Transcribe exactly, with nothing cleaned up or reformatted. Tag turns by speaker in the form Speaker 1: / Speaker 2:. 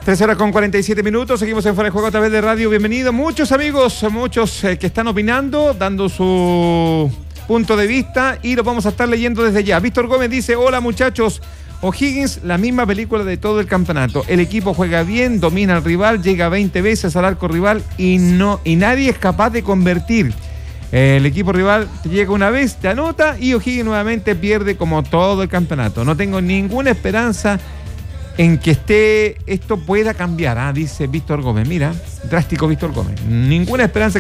Speaker 1: tres horas con cuarenta y siete minutos, seguimos en Fuera de Juego a través de Radio. Bienvenido, muchos amigos, muchos eh, que están opinando, dando su punto de vista y lo vamos a estar leyendo desde ya. Víctor Gómez dice: hola muchachos, O'Higgins, la misma película de todo el campeonato. El equipo juega bien, domina al rival, llega veinte veces al arco rival y no y nadie es capaz de convertir. El equipo rival te llega una vez, te anota y O'Higgins nuevamente pierde como todo el campeonato. No tengo ninguna esperanza en que esté esto pueda cambiar, ¿ah? Dice Víctor Gómez. Mira, drástico Víctor Gómez. Ninguna esperanza